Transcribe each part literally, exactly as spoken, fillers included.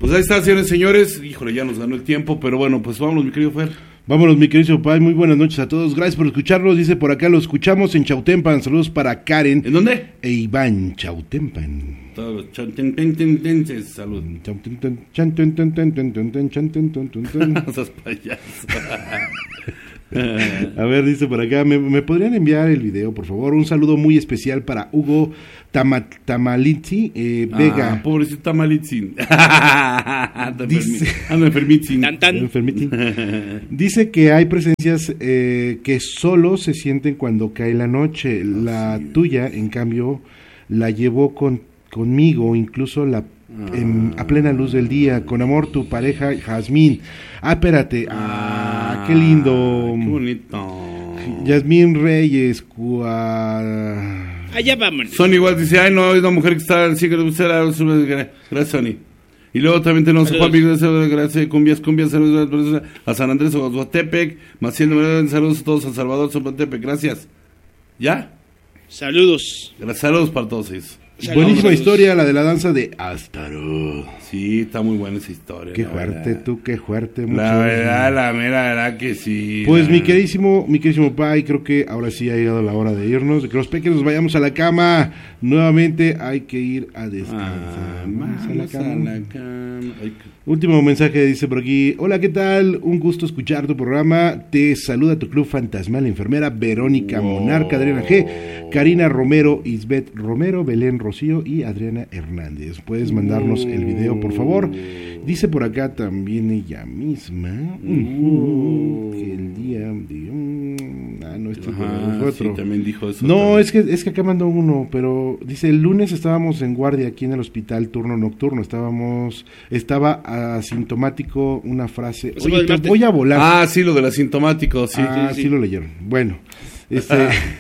Pues ahí está, señores, señores. Híjole, ya nos ganó el tiempo, pero bueno, pues vámonos, mi querido Fer. Vámonos, mi querido Pai, muy buenas noches a todos, gracias por escucharnos, dice por acá, lo escuchamos en Chautempan, saludos para Karen. ¿En dónde? E Iván, Chautempan. Todos los chautempentenses, salud. No seas payaso. A ver, dice por acá, ¿me, ¿me podrían enviar el video, por favor? Un saludo muy especial para Hugo Tama, Tamalitzi eh, Vega. Ah, pobrecito Tamalitzi. Anda enfermitzin. enfermitzin. Dice que hay presencias eh, que solo se sienten cuando cae la noche. La sí. tuya, en cambio, la llevó con, conmigo, incluso la En, a plena luz del día, con amor tu pareja Jazmín. Ah, espérate, ah, qué lindo, qué bonito. Jazmín Reyes, cua... allá vámonos. Sony igual dice, ay no, es una mujer que está en el siglo de gracias Sony. Y luego también tenemos a Juan Miguel, gracias, cumbias, cumbias, saludos a San Andrés, a Guatepec, Maciel, saludos a todos, a Salvador, Zopatepec, gracias. ¿Ya? Saludos. Saludos para todos ellos. Buenísima Saludos. Historia, la de la danza de Astaroth. Sí, está muy buena esa historia. Qué fuerte, verdad. Tú, qué fuerte. Mucho la verdad, la mera verdad que sí. Pues la... mi queridísimo, mi queridísimo Pai, creo que ahora sí ha llegado la hora de irnos, de que los pequeños nos vayamos a la cama. Nuevamente hay que ir a descansar. Ah, vamos a la cama. A la cama. Ay, último mensaje dice por aquí, hola, ¿qué tal? Un gusto escuchar tu programa. Te saluda tu club fantasmal, la enfermera Verónica wow. Monarca, Adriana G, Karina Romero, Isbeth Romero, Belén Rocío y Adriana Hernández. Puedes mandarnos el video, por favor. Dice por acá también ella misma uh, que el día de... Um, ah, no, este Ajá, fue otro. Sí, también dijo eso. No, también. es que es que acá mandó uno, pero dice, el lunes estábamos en guardia aquí en el hospital, turno nocturno, estábamos, estaba asintomático, una frase, pues oye, te voy a volar. Ah, sí, lo del asintomático, sí. Ah, sí, sí, sí lo leyeron. Bueno, este...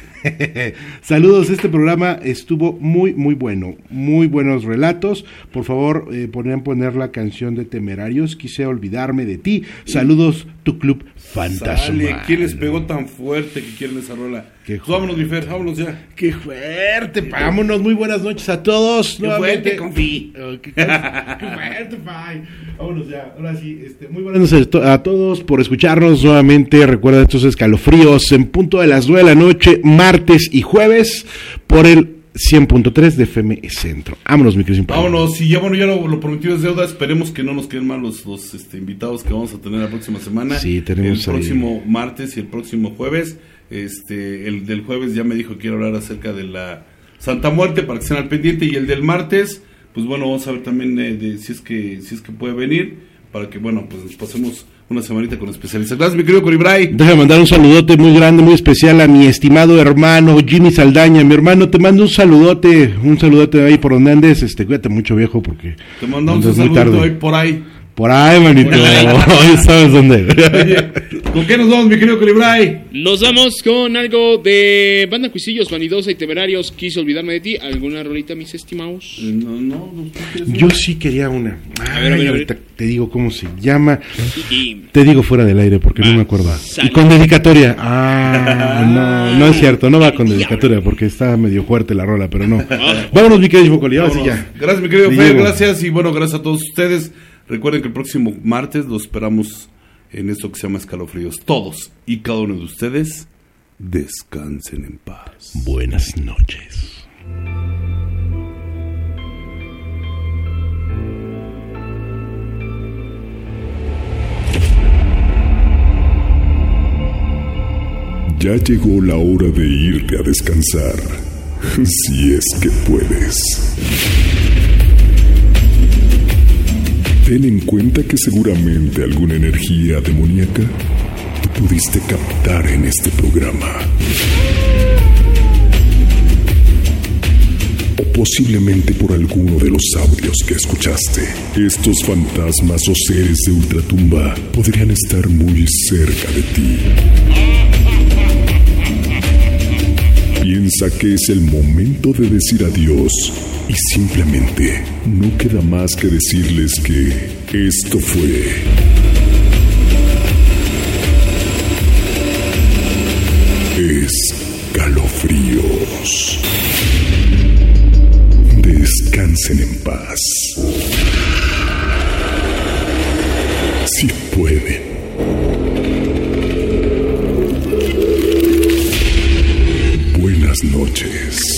saludos, este programa estuvo muy muy bueno, muy buenos relatos. Por favor, eh, podrían poner la canción de Temerarios, quise olvidarme de ti. Saludos, tu club fantasma. ¿Quién les pegó tan fuerte que quieren esa rola? Pues vámonos, mi Fer, vámonos ya. Qué fuerte, vámonos, muy buenas noches a todos. Qué fuerte, confi. Oh, qué, qué fuerte, Pai. Vámonos ya, ahora sí, este, muy buenas noches a todos por escucharnos nuevamente. Recuerda estos escalofríos en punto de las nueve de la noche, martes y jueves, por el cien punto tres de F M Centro. Vámonos, mi querido. Vámonos, y ya bueno, ya lo, lo prometido es deuda. Esperemos que no nos queden mal los, los este, invitados que vamos a tener la próxima semana. Sí, tenemos el ahí. próximo martes y el próximo jueves. Este, el del jueves ya me dijo que quiere hablar acerca de la Santa Muerte para que estén al pendiente, y el del martes, pues bueno, vamos a ver también de, de si es que si es que puede venir, para que bueno, pues nos pasemos una semanita con especialistas. Gracias, mi querido Coribray. Déjame mandar un saludote muy grande, muy especial a mi estimado hermano Jimmy Saldaña. Mi hermano, te mando un saludote, un saludote ahí por donde andes. Este, cuídate mucho, viejo, porque te mandamos un saludo ahí por ahí. Por ahí, manito. Hoy sabes dónde. Oye, ¿con qué nos vamos, mi querido Colibray? Nos vamos con algo de Banda Cuisillos, Vanidosa y Temerarios. Quise olvidarme de ti. ¿Alguna rolita, mis estimados? No, no. no Yo sí quería una. Ay, a ver, a ver, ahorita a ver. Te digo cómo se llama. Sí. Te digo fuera del aire porque ah, no me acuerdo. Sale. Y con dedicatoria. Ah, no, no es cierto. No va con dedicatoria porque está medio fuerte la rola, pero no. Vámonos, mi querido Bocoli. Ahora sí ya. Gracias, mi querido Fer. Gracias. Y bueno, gracias a todos ustedes. Recuerden que el próximo martes los esperamos en esto que se llama Escalofríos. Todos y cada uno de ustedes descansen en paz. Buenas noches. Ya llegó la hora de irte a descansar, si es que puedes. Ten en cuenta que seguramente alguna energía demoníaca tú pudiste captar en este programa. O posiblemente por alguno de los audios que escuchaste. Estos fantasmas o seres de ultratumba podrían estar muy cerca de ti. Piensa que es el momento de decir adiós. Y simplemente no queda más que decirles que esto fue Escalofríos. Descansen en paz. noches.